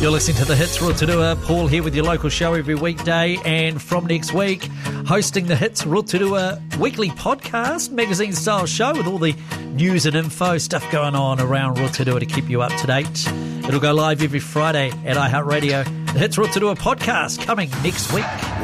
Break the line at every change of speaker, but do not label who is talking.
You're listening to the Hits Rotorua. Paul here with your local show every weekday, and from next week, hosting the Hits Rotorua weekly podcast, magazine-style show with all the news and info, stuff going on around Rotorua to keep you up to date. It'll go live every Friday at iHeartRadio. The Hits Rotorua podcast coming next week.